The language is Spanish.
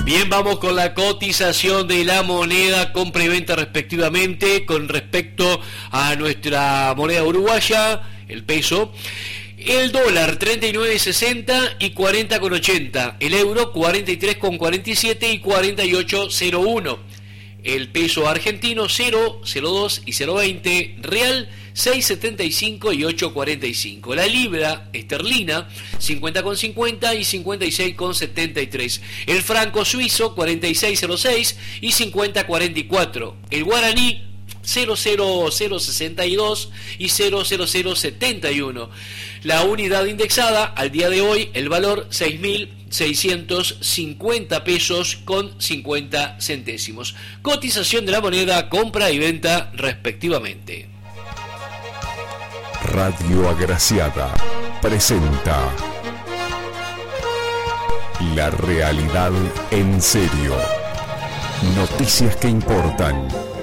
Bien, vamos con la cotización de la moneda, compra y venta respectivamente, con respecto a nuestra moneda uruguaya, el peso. El dólar 39.60 y 40.80, el euro 43.47 y 48.01, el peso argentino 0.02 y 0.20, real 6.75 y 8.45, la libra esterlina 50.50 y 56.73, el franco suizo 46.06 y 50.44, el guaraní 00062 y 00071. La unidad indexada al día de hoy, el valor 6.650 pesos con 50 centésimos. Cotización de la moneda, compra y venta respectivamente. Radio Agraciada presenta La realidad en serio. Noticias que importan.